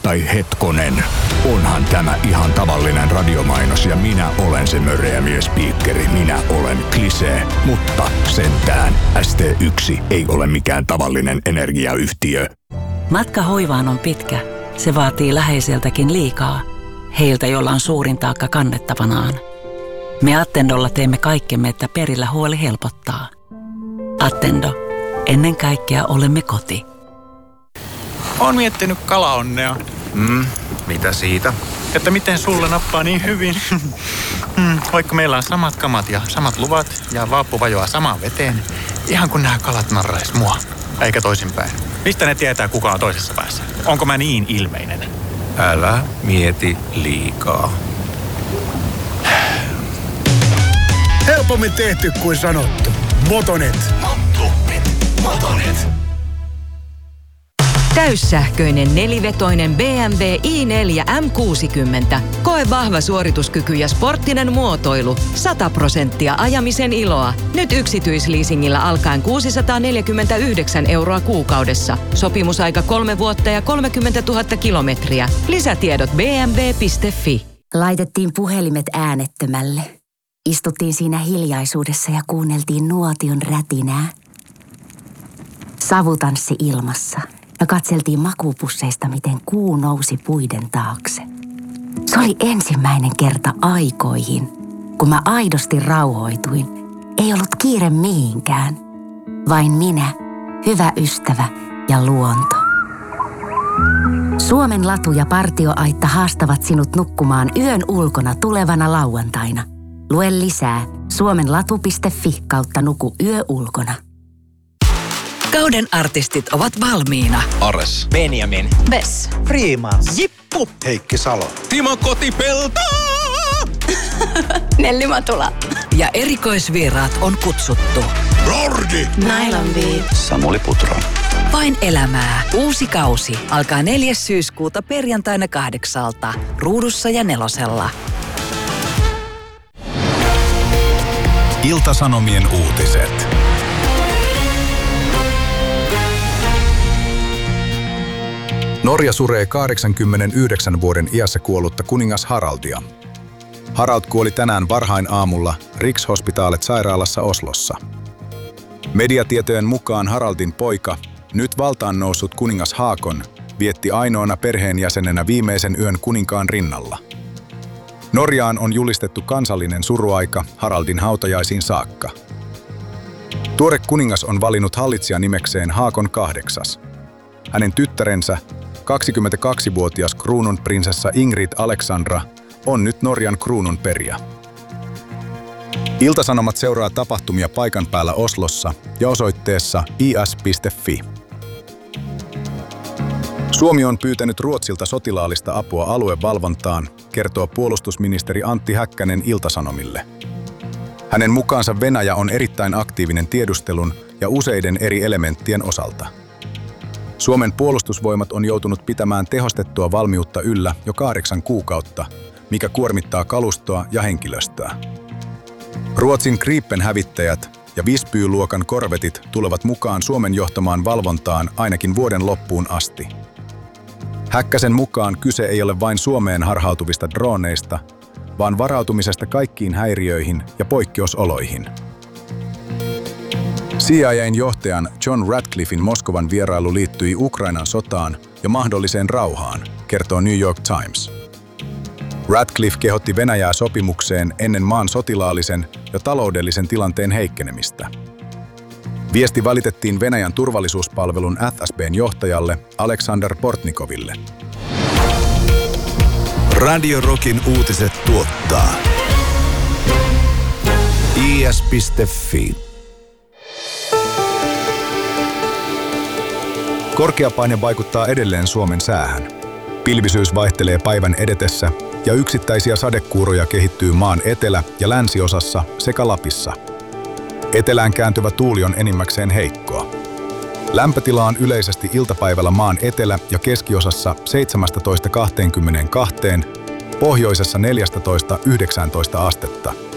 Tai hetkonen, onhan tämä ihan tavallinen radiomainos ja minä olen se mörejämies-spiikkeri. Minä olen Klisee, mutta sentään ST1 ei ole mikään tavallinen energiayhtiö. Matka hoivaan on pitkä. Se vaatii läheiseltäkin liikaa. Heiltä, joilla on suurin taakka kannettavanaan. Me Attendolla teemme kaikkemme, että perillä huoli helpottaa. Attendo. Ennen kaikkea olemme koti. Oon miettinyt kalaonnea. Mitä siitä? Että miten sulle nappaa niin hyvin. Vaikka meillä on samat kamat ja samat luvat ja vaappu vajoaa samaan veteen. Ihan kun nämä kalat narrais mua. Eikä toisinpäin. Mistä ne tietää, kuka on toisessa päässä? Onko mä niin ilmeinen? Älä mieti liikaa. Helpommin tehty kuin sanottu. Motonet. Motonet. Täyssähköinen nelivetoinen BMW i4 M60. Koe vahva suorituskyky ja sporttinen muotoilu. 100% ajamisen iloa. Nyt yksityisleasingillä alkaen 649 € kuukaudessa. Sopimusaika 3 vuotta ja 30 000 kilometriä. Lisätiedot bmw.fi. Laitettiin puhelimet äänettömälle. Istuttiin siinä hiljaisuudessa ja kuunneltiin nuotion rätinää. Savutanssi ilmassa. Ja katseltiin makuupusseista, miten kuu nousi puiden taakse. Se oli ensimmäinen kerta aikoihin, kun mä aidosti rauhoituin. Ei ollut kiire mihinkään. Vain minä, hyvä ystävä ja luonto. Suomen latu ja partioaitta haastavat sinut nukkumaan yön ulkona tulevana lauantaina. Lue lisää suomenlatu.fi/nuku yö ulkona. Kauden artistit ovat valmiina. Ares, Benjamin, Bess, Freemans, Jippu, Heikki Salo, Timo Kotipelto, Nelli Matula Ja erikoisvieraat on kutsuttu. Lordi, Nylon Beat, Samuli Putro. Vain elämää. Uusi kausi alkaa 4. syyskuuta perjantaina 8 Ruudussa ja 4. Ilta-Sanomien uutiset. Norja suree 89 vuoden iässä kuollutta kuningas Haraldia. Harald kuoli tänään varhain aamulla Rikshospitalet sairaalassa Oslossa. Mediatietojen mukaan Haraldin poika, nyt valtaan noussut kuningas Haakon, vietti ainoana perheenjäsenenä viimeisen yön kuninkaan rinnalla. Norjaan on julistettu kansallinen suruaika Haraldin hautajaisiin saakka. Tuore kuningas on valinnut hallitsijan nimekseen Haakon 8. Hänen tyttärensä, 22-vuotias kruununprinsessa Ingrid Alexandra, on nyt Norjan kruununperijä. Ilta-Sanomat seuraa tapahtumia paikan päällä Oslossa ja osoitteessa is.fi. Suomi on pyytänyt Ruotsilta sotilaallista apua aluevalvontaan, kertoo puolustusministeri Antti Häkkänen Ilta-Sanomille. Hänen mukaansa Venäjä on erittäin aktiivinen tiedustelun ja useiden eri elementtien osalta. Suomen puolustusvoimat on joutunut pitämään tehostettua valmiutta yllä jo 8 kuukautta, mikä kuormittaa kalustoa ja henkilöstöä. Ruotsin Gripen-hävittäjät ja Visby-luokan korvetit tulevat mukaan Suomen johtamaan valvontaan ainakin vuoden loppuun asti. Häkkäsen mukaan kyse ei ole vain Suomeen harhautuvista droneista, vaan varautumisesta kaikkiin häiriöihin ja poikkeusoloihin. CIA:n johtajan John Ratcliffin Moskovan vierailu liittyi Ukrainan sotaan ja mahdolliseen rauhaan, kertoo New York Times. Ratcliffe kehotti Venäjää sopimukseen ennen maan sotilaallisen ja taloudellisen tilanteen heikkenemistä. Viesti välitettiin Venäjän turvallisuuspalvelun FSB:n johtajalle Aleksander Portnikoville. Radio Rockin uutiset tuottaa is.fi. Korkeapaine vaikuttaa edelleen Suomen säähän. Pilvisyys vaihtelee päivän edetessä ja yksittäisiä sadekuuroja kehittyy maan etelä- ja länsiosassa sekä Lapissa. Etelään kääntyvä tuuli on enimmäkseen heikkoa. Lämpötila on yleisesti iltapäivällä maan etelä- ja keskiosassa 17–22, pohjoisessa 14–19 astetta.